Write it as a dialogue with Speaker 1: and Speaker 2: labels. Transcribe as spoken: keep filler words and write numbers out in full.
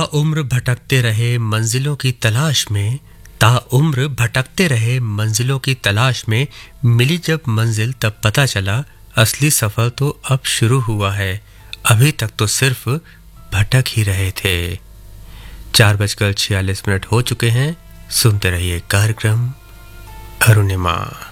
Speaker 1: ताउम्र भटकते रहे मंजिलों की तलाश में, ताउम्र भटकते रहे मंजिलों की तलाश में, मिली जब मंजिल तब पता चला असली सफर तो अब शुरू हुआ है, अभी तक तो सिर्फ भटक ही रहे थे। चार बजकर छियालीस मिनट हो चुके हैं। सुनते रहिए कार्यक्रम अरुणिमा।